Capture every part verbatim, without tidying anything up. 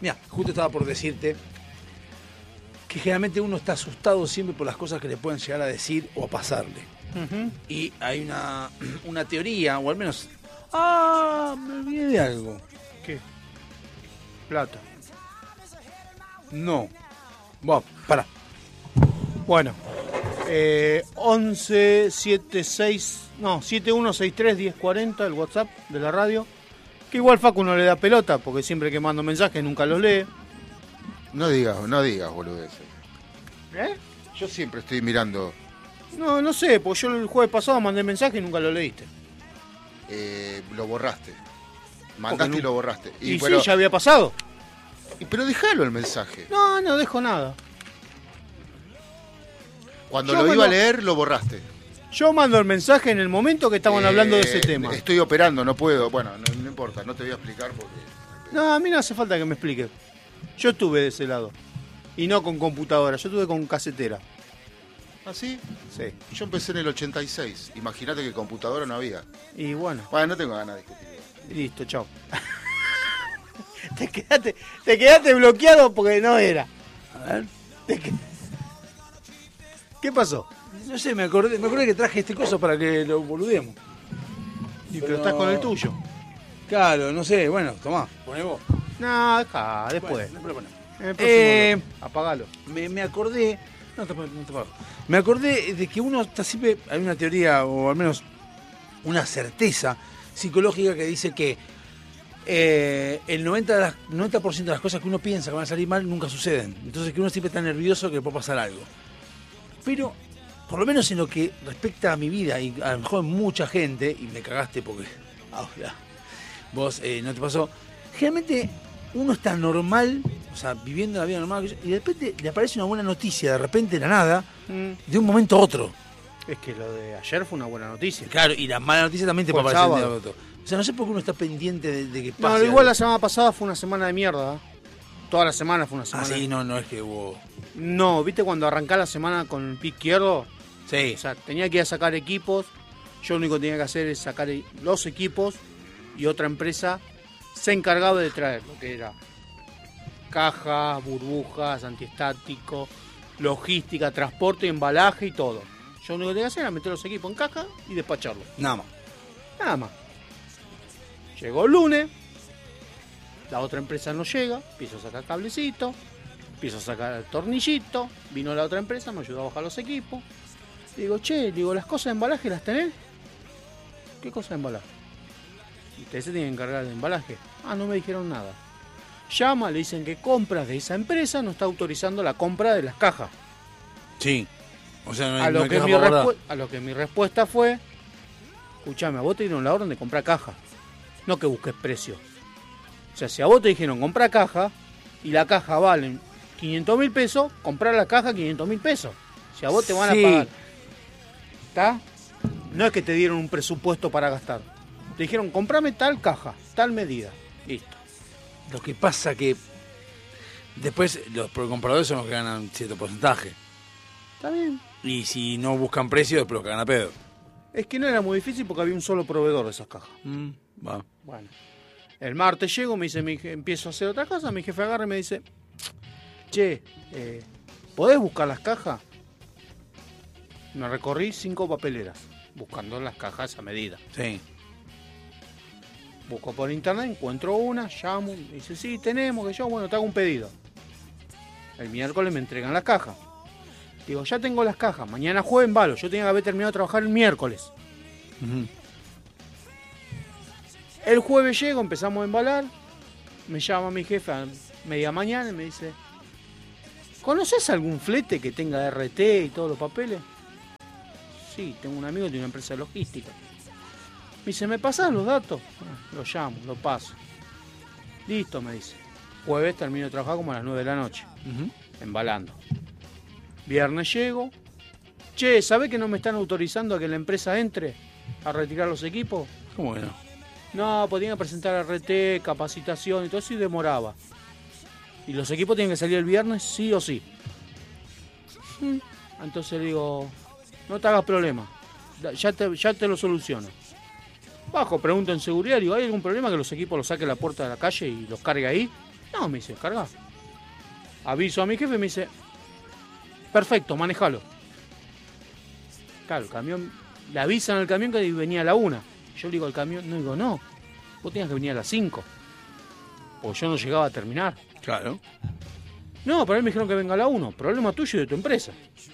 Mira, justo estaba por decirte que generalmente uno está asustado siempre por las cosas que le pueden llegar a decir o a pasarle. Uh-huh. Y hay una, una teoría, o al menos... Ah, me olvidé de algo. ¿Qué? Plata. No. Vos, pará. Bueno. Eh, once setenta y seis... No, siete uno seis tres diez cuarenta, el WhatsApp de la radio. Que igual Facu no le da pelota, porque siempre que mando mensajes nunca los lee. No digas, no digas boludeces. ¿Eh? Yo siempre estoy mirando. No, no sé, porque yo el jueves pasado mandé mensaje y nunca lo leíste. Eh, lo borraste. Mandaste no... y lo borraste. Y, y pero... sí, ya había pasado. Y, pero déjalo el mensaje. No, no dejo nada. Cuando yo lo mando... iba a leer, lo borraste. Yo mando el mensaje en el momento que estaban eh, hablando de ese tema. Estoy operando, no puedo. Bueno, no, no importa, no te voy a explicar porque... No, a mí no hace falta que me expliques. Yo estuve de ese lado. Y no con computadora, yo estuve con casetera. ¿Ah, sí? Sí. Yo empecé en el ochenta y seis. Imagínate que computadora no había. Y bueno. Bueno, no tengo ganas de discutir. Listo, chao. te, quedaste, te quedaste bloqueado porque no era. A ver. Te qued... ¿Qué pasó? No sé, me acordé, me acordé que traje este coso para que lo boludemos. Y pero, pero estás con el tuyo. Claro, no sé, bueno, tomá, poné vos. No, deja, después. Bueno, no eh, apagalo. Me, me acordé. No te, no te apago. Me acordé de que uno está siempre. Hay una teoría, o al menos una certeza psicológica que dice que eh, el noventa, de las, noventa por ciento de las cosas que uno piensa que van a salir mal nunca suceden. Entonces que uno siempre está nervioso que le puede pasar algo. Pero, por lo menos en lo que respecta a mi vida, y a lo mejor mucha gente, y me cagaste porque ahora vos eh, no te pasó, generalmente uno está normal, o sea, viviendo la vida normal, y de repente le aparece una buena noticia, de repente de la nada, mm. de un momento a otro. Es que lo de ayer fue una buena noticia. Claro, y la mala noticia también te puede aparecer de un día a otro. O sea, no sé por qué uno está pendiente de, de que pase. No, igual algo. La semana pasada fue una semana de mierda. ¿eh? Toda la semana fue una semana. Ah, sí, no, no es que hubo... No, ¿viste cuando arrancá la semana con el pie izquierdo? Sí. O sea, tenía que ir a sacar equipos. Yo lo único que tenía que hacer es sacar los equipos y otra empresa se encargaba de traer lo que era cajas, burbujas, antiestático, logística, transporte, embalaje y todo. Yo lo único que tenía que hacer era meter los equipos en caja y despacharlos. Nada más. Nada más. Llegó el lunes, la otra empresa no llega, empiezo a sacar cablecito, empiezo a sacar el tornillito, vino la otra empresa, me ayudó a bajar los equipos. Digo, che, digo, ¿las cosas de embalaje las tenés? ¿Qué cosas de embalaje? Ustedes se tienen que encargar de embalaje. Ah, no me dijeron nada. Llama, le dicen que compras de esa empresa no está autorizando la compra de las cajas. Sí. O sea, no hay, a, lo no hay que caja mi para respu- guardar. a lo que mi respuesta fue, escuchame, a vos te dieron la orden de comprar caja, no que busques precio. O sea, si a vos te dijeron comprar caja y la caja vale quinientos mil pesos, comprar la caja quinientos mil pesos. Si a vos te van Sí. a pagar. ¿Está? No es que te dieron un presupuesto para gastar. Te dijeron, comprame tal caja, tal medida. Listo. Lo que pasa que después los compradores son los que ganan cierto porcentaje. Está bien. Y si no buscan precio, después los que ganan a pedo. Es que no era muy difícil porque había un solo proveedor de esas cajas. Mm, va. Bueno. El martes llego, me dice, mi, empiezo a hacer otra cosa, mi jefe agarra y me dice, che, eh, ¿podés buscar las cajas? Me recorrí cinco papeleras, buscando las cajas a medida. Sí. Busco por internet, encuentro una, llamo, me dice, sí, tenemos, que yo, bueno, te hago un pedido. El miércoles me entregan las cajas. Digo, ya tengo las cajas, mañana jueves embalo, yo tenía que haber terminado de trabajar el miércoles. Uh-huh. El jueves llego, empezamos a embalar, me llama mi jefe a media mañana y me dice, ¿conoces algún flete que tenga R T y todos los papeles? Sí, tengo un amigo que tiene una empresa de logística. Me dice, ¿me pasás los datos? Ah, lo llamo, lo paso. Listo, me dice. Jueves termino de trabajar como a las nueve de la noche, Uh-huh. embalando. Viernes llego. Che, ¿sabés que no me están autorizando a que la empresa entre a retirar los equipos? ¿Cómo que no? No, podían presentar R T, capacitación y todo eso y demoraba. Y los equipos tienen que salir el viernes sí o sí. Mm. Entonces le digo, no te hagas problema, ya te, ya te lo soluciono. Bajo, pregunto en seguridad, digo, ¿hay algún problema que los equipos los saque a la puerta de la calle y los cargue ahí? No, me dice, carga. Aviso a mi jefe, me dice, perfecto, manejalo. Claro, el camión, le avisan al camión que venía a la una. Yo le digo al camión, no digo, no, vos tenías que venir a las cinco. Porque yo no llegaba a terminar. Claro. No, pero él me dijeron que venga a la uno. Problema tuyo y de tu empresa.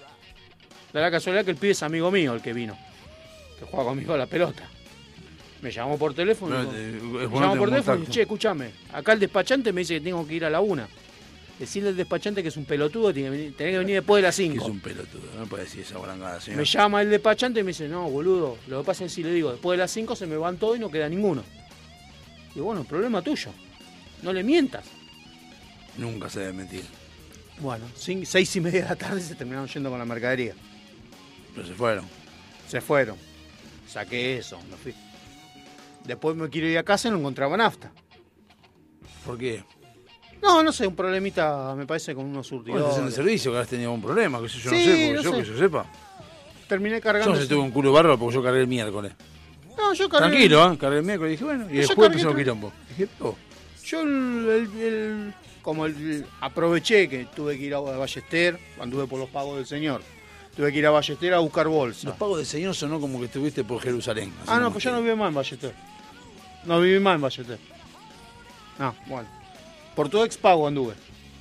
Da la casualidad que el pibe es amigo mío el que vino. Que juega conmigo a la pelota. Me llamó por teléfono. No, y dijo, eh, es me bueno llamó tener por teléfono y contacto. dice, che, escúchame. Acá el despachante me dice que tengo que ir a la una. Decirle al despachante que es un pelotudo, tiene que venir, tenés que venir después de las Que es cinco. un pelotudo, no puede decir esa barangada, señor. Me llama el despachante y me dice, no, boludo, lo que pasa es que si le digo, después de las cinco se me van todos y no queda ninguno. Y bueno, problema tuyo. No le mientas. Nunca se debe mentir. Bueno, cinco, seis y media de la tarde se terminaron yendo con la mercadería. Pero se fueron. Se fueron. Saqué eso, me fui. Después me quiero ir a casa y no encontraba nafta. ¿Por qué? No, no sé, un problemita, me parece, con unos Bueno, surtidores. estación de servicio, que has tenido un problema, que eso yo Sí, no sé, porque no yo sé. que yo sepa. Terminé Yo cargando. no sé, tuve un culo bárbaro porque yo cargué el miércoles. No, yo cargué. Tranquilo, ¿eh? Cargué el miércoles y dije, bueno, y Yo el cargué jueves empezó el tra- quilombo. Dije, oh, Yo, el, el- el- como el, aproveché que tuve que ir a Ballester, anduve por los pagos del señor. Tuve que ir a Ballester a buscar bolsa. los pagos del señor sonó como que estuviste por Jerusalén. así Ah, no, como pues que- yo no viví más en Ballester. No viví más en Ballester. No, bueno. Por todo expago anduve.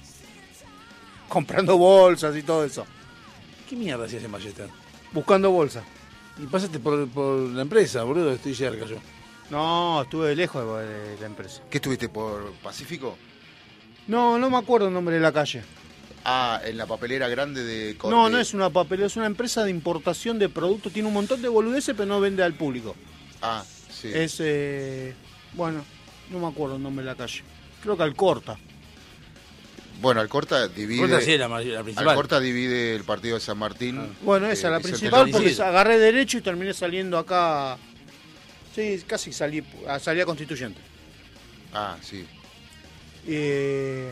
Comprando bolsas y todo eso. ¿Qué mierda hacías en Ballester? Buscando bolsas. Y pasaste por, por la empresa, boludo, estoy cerca yo. No, estuve lejos de, de la empresa. ¿Qué estuviste por Pacífico? No, no me acuerdo el nombre de la calle. Ah, en la papelera grande de... co- No, de- no es una papelera, es una empresa de importación de productos. Tiene un montón de boludeces, pero no vende al público. Ah, sí. Es, eh, bueno, no me acuerdo el nombre de la calle. Creo que Alcorta. Bueno, Alcorta divide... Corta sí es la, ma- la principal. Alcorta divide el partido de San Martín. Ah. Bueno, esa, eh, la y San principal, Telmo. porque Isidro. agarré derecho y terminé saliendo acá. Sí, casi salí, salí a Constituyente. Ah, sí. Eh,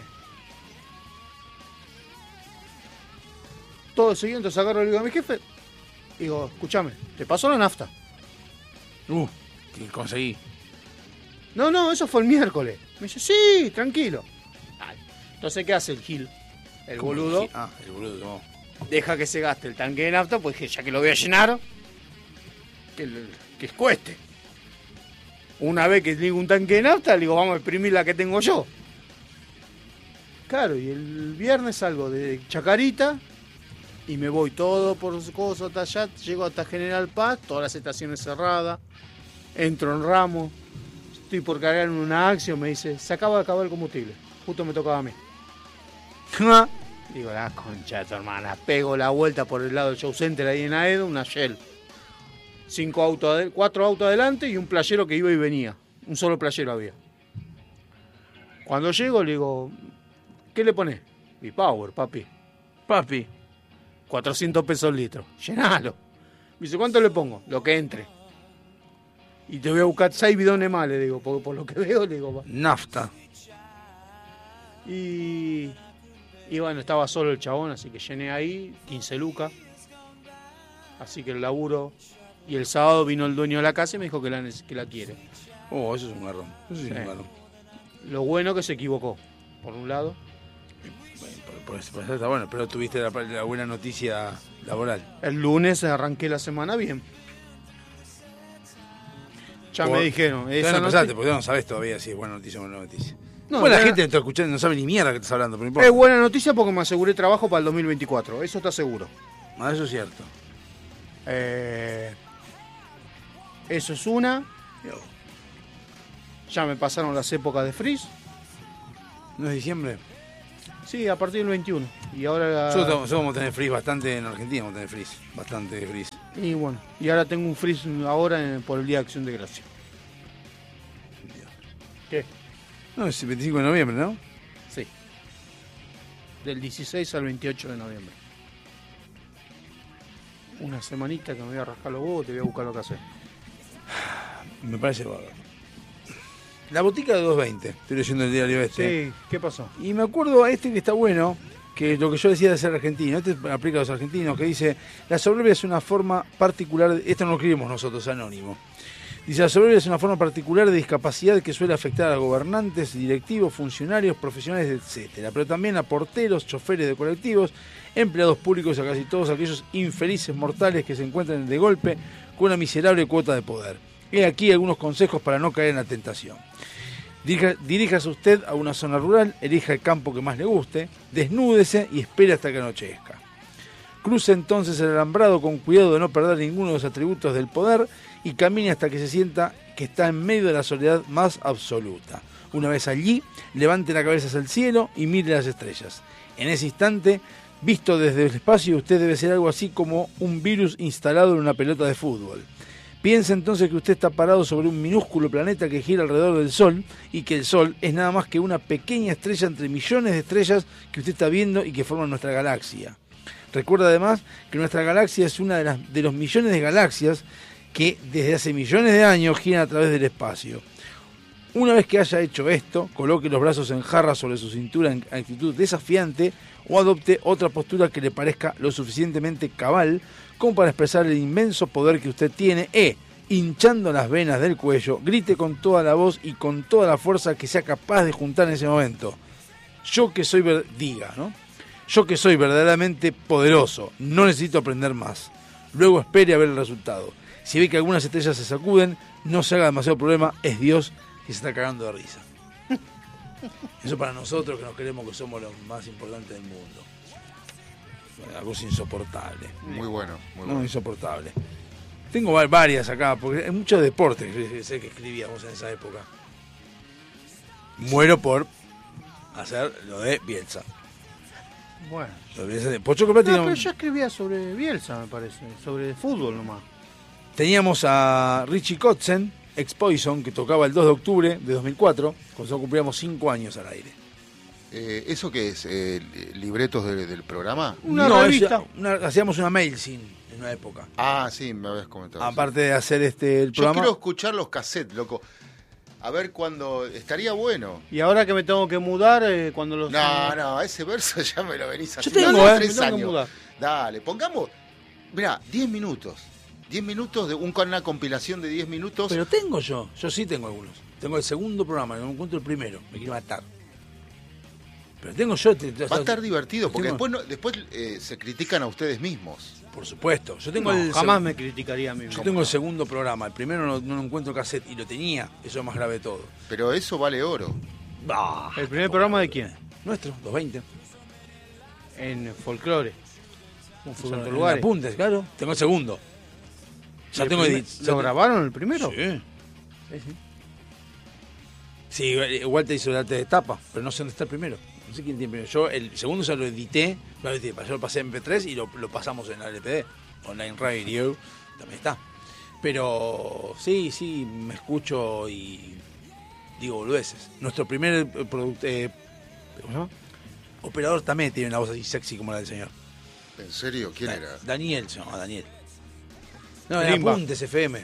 todo seguido, entonces agarro y le digo a mi jefe. Digo, escúchame, ¿te pasó la nafta? Uh, que conseguí. No, no, eso fue el miércoles. Me dice, sí, tranquilo. Ay, entonces, ¿qué hace el Gil? El ¿Cómo boludo dije? Ah, el boludo, no. deja que se gaste el tanque de nafta, pues dije, ya que lo voy a llenar, que, le- que cueste. Una vez que digo un tanque de nafta, le digo, vamos a exprimir la que tengo yo. Claro, y el viernes salgo de Chacarita y me voy todo por cosas hasta allá, llego hasta General Paz, todas las estaciones cerradas, entro en Ramos, estoy por cargar en una acción, me dice, se acaba de acabar el combustible, justo me tocaba a mí. Digo, la concha de tu hermana, pego la vuelta por el lado del show center ahí en Aedo, una Shell. Cinco autos, ade- cuatro autos adelante y un playero que iba y venía. Un solo playero había. Cuando llego le digo, ¿qué le pones? V-Power, papi. Papi. cuatrocientos pesos el litro. Llenalo. Me dice, ¿cuánto le pongo? Lo que entre. Y te voy a buscar seis bidones más, le digo, porque por lo que veo, le digo, va. Nafta. Y, y bueno, estaba solo el chabón, así que llené ahí, quince lucas. Así que el laburo. Y el sábado vino el dueño de la casa y me dijo que la, nece- que la quiere. Oh, eso es un garrón. Eso sí es Sí. un garrón. Lo bueno que se equivocó, por un lado. Bueno, por, por eso, por eso está bueno, pero tuviste la, la buena noticia laboral. El lunes arranqué la semana bien. Ya Por- me dijeron. Todavía Esa no empezaste, noti- porque no sabes todavía si es buena noticia o mala noticia. No, Bueno, la buena- gente está escuchando, no sabe ni mierda que estás hablando, pero no importa. Es buena noticia porque me aseguré trabajo para el dos mil veinticuatro. Eso está seguro. Ah, eso es cierto. Eh, eso es una. Yo, Ya me pasaron las épocas de freeze. ¿no es diciembre? Sí, a partir del veintiuno. Y ahora. Nosotros, nosotros vamos a tener freeze bastante en Argentina, vamos a tener freeze. Bastante freeze. Y bueno, y ahora tengo un freeze ahora en- por el Día de Acción de Gracia. ¿Qué? No, es el veinticinco de noviembre, ¿no? Sí. Del dieciséis al veintiocho de noviembre. Una semanita que me voy a rascar los huevos, te voy a buscar lo que hacer. Me parece bárbaro. La botica de doscientos veinte, estoy leyendo el diario este. Sí, ¿qué pasó? Y me acuerdo a este que está bueno, que es lo que yo decía de ser argentino. Este aplica a los argentinos, que dice, la soberbia es una forma particular, de- esto no lo escribimos nosotros, anónimo, Dice, la soberbia es una forma particular de discapacidad que suele afectar a gobernantes, directivos, funcionarios, profesionales, etcétera, pero también a porteros, choferes de colectivos, empleados públicos y a casi todos aquellos infelices mortales que se encuentran de golpe con una miserable cuota de poder. He aquí algunos consejos para no caer en la tentación. Dirija, diríjase usted a una zona rural, elija el campo que más le guste, desnúdese y espere hasta que anochezca. Cruce entonces el alambrado con cuidado de no perder ninguno de los atributos del poder y camine hasta que se sienta que está en medio de la soledad más absoluta. Una vez allí, levante la cabeza hacia el cielo y mire las estrellas. En ese instante, visto desde el espacio, usted debe ser algo así como un virus instalado en una pelota de fútbol. Piensa entonces que usted está parado sobre un minúsculo planeta que gira alrededor del Sol y que el Sol es nada más que una pequeña estrella entre millones de estrellas que usted está viendo y que forman nuestra galaxia. Recuerda además que nuestra galaxia es una de, las, de los millones de galaxias que desde hace millones de años giran a través del espacio. Una vez que haya hecho esto, coloque los brazos en jarra sobre su cintura en actitud desafiante o adopte otra postura que le parezca lo suficientemente cabal como para expresar el inmenso poder que usted tiene e, hinchando las venas del cuello, grite con toda la voz y con toda la fuerza que sea capaz de juntar en ese momento. Yo que soy, ver- diga, ¿no? Yo que soy verdaderamente poderoso, no necesito aprender más. Luego espere a ver el resultado. Si ve que algunas estrellas se sacuden, no se haga demasiado problema, es Dios que se está cagando de risa. Eso para nosotros que nos creemos que somos los más importantes del mundo. Algo insoportable. Muy bueno, muy No, bueno. insoportable. Tengo va- varias acá, porque es mucho deporte que sé que escribíamos en esa época. Muero por hacer lo de Bielsa. Bueno. Lo de Bielsa de Pocho Corpati No, no- pero yo escribía sobre Bielsa, me parece. Sobre fútbol nomás. Teníamos a Richie Kotzen, ex Poison, que tocaba el dos de octubre de dos mil cuatro, cuando cumplíamos cinco años al aire. Eh, ¿Eso qué es? Eh, ¿Libretos de- del programa? Una No, revista. es- una- hacíamos una mail sin en una época. Ah, sí, me habías comentado. Aparte de hacer este el Yo programa. quiero escuchar los cassettes, loco. A ver cuándo... Estaría bueno. Y ahora que me tengo que mudar, eh, cuando los... No, no, ese verso ya me lo venís haciendo tengo, hace eh, tres me tengo que años. mudar. Dale, pongamos... Mirá, diez minutos. diez minutos, de un, con una compilación de diez minutos. Pero tengo yo, yo sí tengo algunos. Tengo el segundo programa, no encuentro el primero, me quiero matar. Pero tengo yo... te- te- Va a estar divertido, porque tengo- después, no- después eh, se critican a ustedes mismos. Por supuesto, yo tengo No, el... jamás seg- me criticaría a mí Yo mismo. tengo el segundo programa, el primero no, no lo encuentro cassette y lo tenía, eso es más grave de todo. Pero eso vale oro. Bah, ¿El primer programa de quién? nuestro, doscientos veinte. En Folclore. Un Son fútbol en lugares. apuntes, claro. Tengo el segundo. Ya ¿El tengo primer- edit- ya ¿Lo te- grabaron el primero? Sí. Sí, sí. Sí, igual te hizo el arte de tapa, pero no sé dónde está el primero. No sé quién tiene primero. Yo el segundo ya lo edité, lo edité, yo lo pasé en eme pe tres y lo, lo pasamos en la ele pe de, Online Radio, también está. Pero sí, sí, me escucho y digo boludeces. Nuestro primer eh, product- eh, ¿cómo se llama? Operador también tiene una voz así sexy como la del señor. ¿En serio? ¿Quién Da- era? Daniel se llama, Daniel. No, era Greenback. Apuntes efe eme.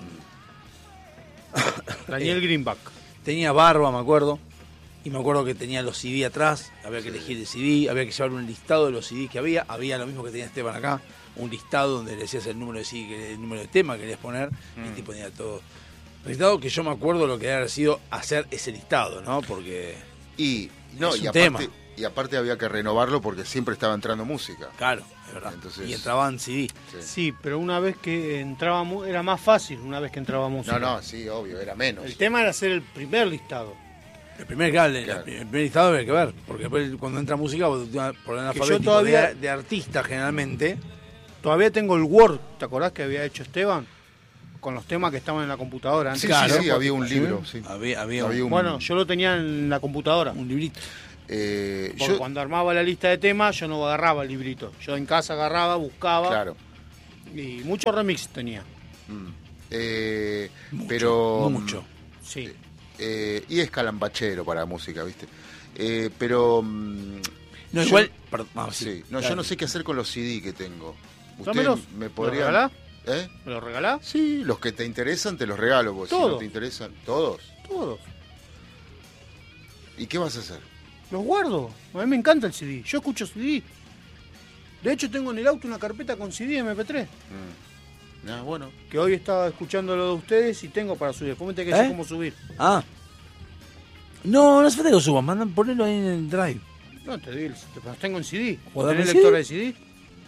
Daniel Greenback. Tenía barba, me acuerdo. Y me acuerdo que tenía los ce de atrás. Había que elegir el ce de. Había que llevar un listado de los ce de que había. Había lo mismo que tenía Esteban acá. Un listado donde le decías el número de ce de, que- el número de tema que querías poner. Y el tipo tenía todo. Listado que yo me acuerdo lo que había sido hacer ese listado, ¿no? Porque, Y, no, Es y un aparte, tema. y aparte había que renovarlo porque siempre estaba entrando música. claro, es verdad. Entonces- Y entraban ce de. Sí. Sí, pero una vez que entrábamos, era más fácil una vez que entrábamos. No, no, sí, obvio, era menos. El tema era hacer el primer listado. El primer, claro, el- Claro. el primer listado había que ver. Porque después cuando entra música, vos te vas por el yo alfabético todavía- de, de artista generalmente. Todavía tengo el Word, ¿te acordás que había hecho Esteban? Con los temas que estaban en la computadora antes. Sí, Claro. sí, sí, había un libro, sí. Había, había, Había un, un- Bueno, yo lo tenía en la computadora. un librito. Eh, Porque yo, cuando armaba la lista de temas, yo no agarraba el librito. Yo en casa agarraba, buscaba. claro. Y muchos remix tenía. Mm. Eh, Mucho, pero mucho. Sí. eh, y es calambachero para la música, ¿viste? Eh, pero mm, No, yo- igual. perdón, ah, sí, sí, no, yo claro. no sé qué hacer con los ce de que tengo. Usted Dámelos. me ¿Me podría, los regalás? ¿Eh? ¿Me lo regalás? Sí, los que te interesan te los regalo, porque si Todos. no te interesan, todos. Todos. ¿Y qué vas a hacer? Los guardo. A mí me encanta el ce de. Yo escucho ce de. De hecho, tengo en el auto una carpeta con ce de eme pe tres. Mm. Ah, bueno. Que hoy estaba escuchando lo de ustedes y tengo para subir. Después me tengo que decir ¿Eh? cómo subir. Ah. No, no hace falta que lo subas, mandan, ponelo ahí en el drive. No, te digo, los tengo en C D. ¿O dame ¿Tenés C D? lectora de C D?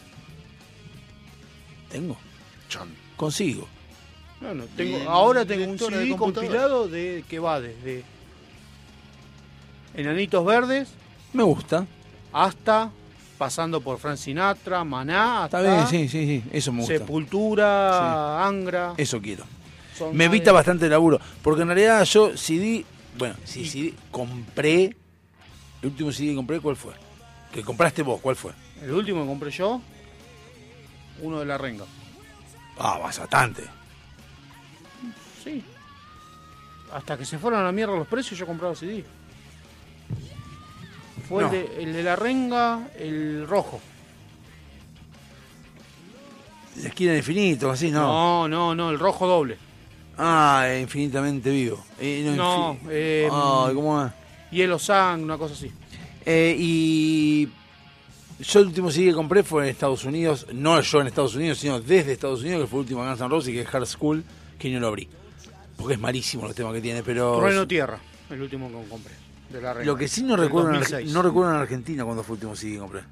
Tengo. Chon. Consigo. No, no, tengo, ¿Y ahora tengo un lectora C de D computadora? compilado de que va desde Enanitos Verdes Me gusta. hasta pasando por Frank Sinatra, Maná, Está hasta bien, sí, sí, sí. Eso me gusta. Sepultura, Angra. Eso quiero. Son Me más evita de- bastante laburo. Porque en realidad yo C D. Bueno, si C D compré. El último C D que compré, ¿cuál fue? Que compraste vos, ¿cuál fue? El último que compré yo, uno de la Renga. Ah, bastante. Sí. Hasta que se fueron a la mierda los precios, yo compraba C D. Fue No. el, de, el de la Renga, el rojo. La esquina del infinito, así, ¿no? No, no, no, el rojo doble. Ah, eh, infinitamente vivo. Eh, no, No, infi- eh, Ay, ¿cómo es? Hielo Sang, una cosa así. Eh, y yo el último C D que compré fue en Estados Unidos, no yo en Estados Unidos, sino desde Estados Unidos, que fue el último Guns N' Roses, que es Hard School, que no lo abrí. Porque es malísimo los temas que tiene, pero... Trueno Tierra, el último que compré. De la Renga. Lo que sí no del recuerdo, en, dos mil Arge- seis. no recuerdo en Argentina cuando fue el último C D que compré.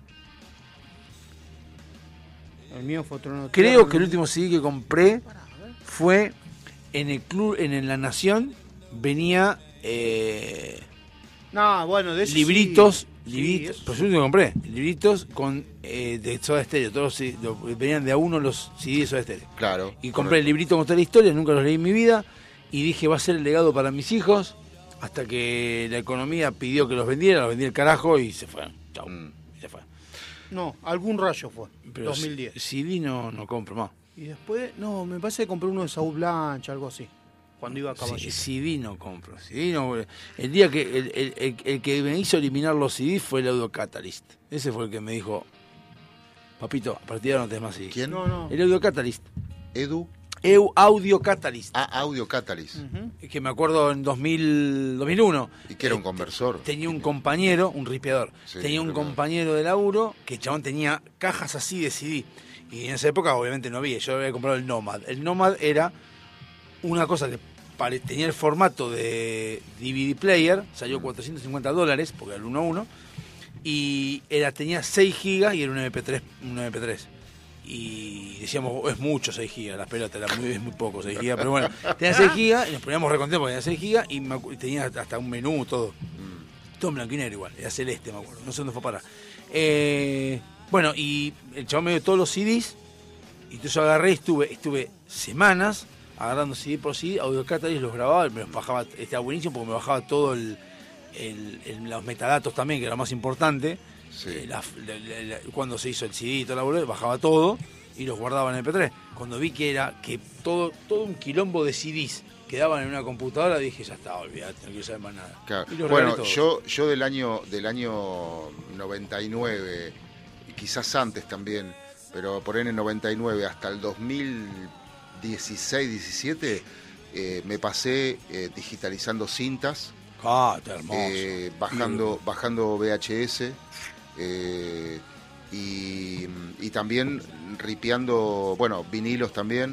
El mío fue Trueno Tierra. Creo que el último C D que compré fue en el club, en, en La Nación, venía eh, No, bueno, de eso libritos, sí. libritos, Sí, pues eso yo lo compré, libritos con eh, de Soda Stereo, todos los C D, lo- venían de a uno los C D de Soda Stereo. Claro. Y compré el librito con toda la historia, nunca los leí en mi vida, y dije va a ser el legado para mis hijos, hasta que la economía pidió que los vendiera, los vendí el carajo y se fueron. Chau, Mm. se fue. No, algún rayo fue. Pero dos mil diez. C D no, no compro más. Y después, no, me parece que compré uno de Saúl Blanche, algo así. Cuando iba a Sí, Caballito. C D no compro. C D no, el día que el, el- el- el que me hizo eliminar los C D fue el Audio Catalyst. Ese fue el que me dijo, papito, a partir de ahora no tenés más C D. ¿Quién? No, no. El Audio Catalyst. Edu. Eu Audio Catalyst. Ah, Audio Catalyst. Ujú. Que me acuerdo en dos mil, dos mil uno. Y que era un eh, conversor. Tenía un compañero, un ripeador. Sí, tenía un ripeador. compañero de laburo que el chabón tenía cajas así de C D. Y en esa época obviamente no había. Yo había comprado el Nomad. El Nomad era una cosa que pare- tenía el formato de D V D player. Salió cuatrocientos cincuenta dólares, porque era el uno a uno. Y era, tenía seis gigas y era un M P tres. Un M P tres. Y decíamos, oh, es mucho seis gigas, las pelotas, era muy, es muy poco seis gigas, pero bueno, tenía seis gigas y nos poníamos recontentos porque tenía seis gigas y, me acu- y tenía hasta un menú, todo. Todo en blanco y negro igual, era celeste, me acuerdo, no sé dónde fue a parar. Eh, bueno, y el chabón me dio todos los C Ds, y entonces yo agarré y estuve, estuve semanas agarrando C D por C D, Audio Catalyst los grababa, me los bajaba, estaba buenísimo porque me bajaba todo el, el- el- los metadatos también, que era lo más importante. Sí. Eh, la- la- la- la- cuando se hizo el C D y toda la boludez, bajaba todo y los guardaba en M P tres. Cuando vi que era que todo todo un quilombo de C Ds quedaban en una computadora, dije, ya está, olvidate, no quiero saber más nada. Claro. Y los regalé Bueno, todos. yo, yo del año del año noventa y nueve, y quizás antes también, pero por ahí en el noventa y nueve hasta el dos mil dieciséis, diecisiete, eh, me pasé eh, digitalizando cintas, Ah, está hermoso. eh, bajando, bajando V H S, eh, y, y también ripeando, bueno, vinilos también,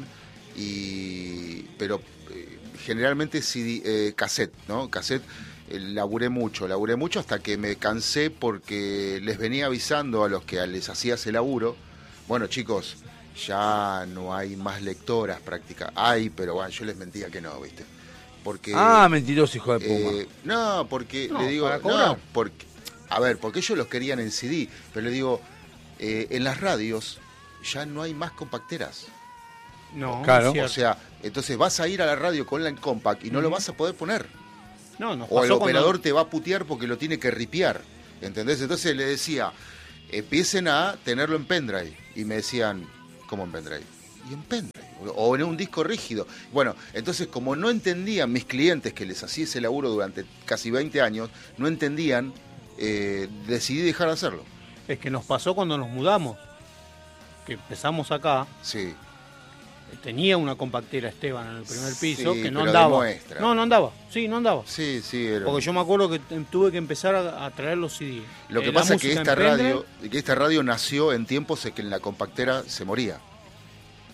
y pero eh, generalmente C D, eh, cassette, ¿no? Cassette, eh, laburé mucho, laburé mucho hasta que me cansé porque les venía avisando a los que les hacía ese laburo, bueno chicos, ya no hay más lectoras prácticas, hay, pero bueno, yo les mentía que no, ¿viste? Porque Ah, mentiroso, hijo de Puma. eh, no, porque No, le digo, para cobrar. no, porque, a ver, porque ellos los querían en C D, pero le digo, eh, en las radios ya no hay más compacteras. No, Claro. es cierto. O sea, entonces vas a ir a la radio con la compact y no lo vas a poder poner. no, nos O el pasó operador cuando- te va a putear porque lo tiene que ripear. ¿Entendés? Entonces le decía, empiecen a tenerlo en pendrive. Y me decían, ¿cómo en pendrive? Y en pendrive. O en un disco rígido. Bueno, entonces como no entendían mis clientes que les hacía ese laburo durante casi veinte años, no entendían, eh, decidí dejar de hacerlo. Es que nos pasó cuando nos mudamos. Que empezamos acá. Sí. Tenía una compactera Esteban en el primer piso Sí, que no pero de andaba. muestra. No, no andaba. Sí, no andaba. Sí, sí. Era... Porque yo me acuerdo que t- tuve que empezar a, a traer los C D. Lo que Eh, la pasa es que música esta en pendrive, radio, que esta radio nació en tiempos en que en la compactera se moría.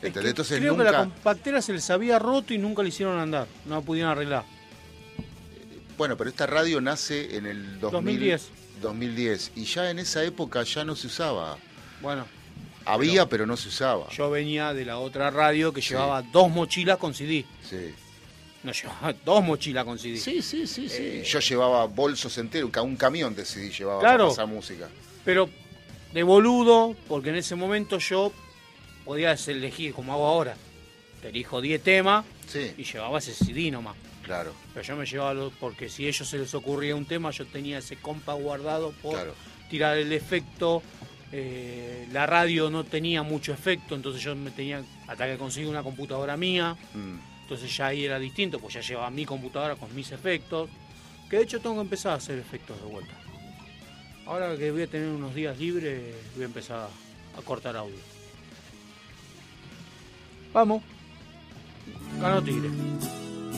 Es ¿Entendés? que Entonces creo nunca... que la compactera se les había roto y nunca le hicieron andar. No la pudieron arreglar. Bueno, pero esta radio nace en el dos mil, dos mil diez. dos mil diez y ya en esa época ya no se usaba. Bueno, Había, pero, pero no se usaba. yo venía de la otra radio que Sí. llevaba dos mochilas con C D. Sí. No, llevaba dos mochilas con C D. Sí, sí, sí, sí. Eh, Yo llevaba bolsos enteros, ca- un camión de C D llevaba Claro. para pasar música. Pero de boludo, porque en ese momento yo podía elegir como hago ahora. Te elijo diez temas Sí, y llevaba ese C D nomás. claro, Pero yo me llevaba los, porque si a ellos se les ocurría un tema, yo tenía ese compa guardado por claro. tirar el efecto. Eh, la radio no tenía mucho efecto, entonces yo me tenía, hasta que conseguí una computadora mía, Mm. entonces ya ahí era distinto, pues ya llevaba mi computadora con mis efectos, que de hecho tengo que empezar a hacer efectos de vuelta. Ahora que voy a tener unos días libres, voy a empezar a cortar audio. Vamos. Ganó Tigre.